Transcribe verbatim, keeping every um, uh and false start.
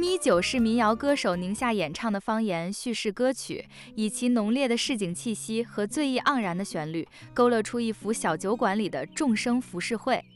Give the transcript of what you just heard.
咪九是民谣歌手宁夏演唱的方言叙事歌曲，以其浓烈的市井气息和醉意盎然的旋律，勾勒出一幅小酒馆里的众生浮世绘。